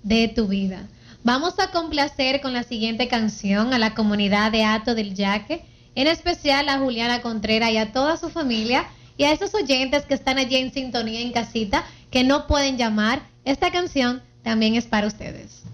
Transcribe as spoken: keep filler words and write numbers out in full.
de tu vida. Vamos a complacer con la siguiente canción a la comunidad de Hato del Yaque, en especial a Juliana Contreras y a toda su familia y a esos oyentes que están allí en sintonía en casita que no pueden llamar. Esta canción también es para ustedes.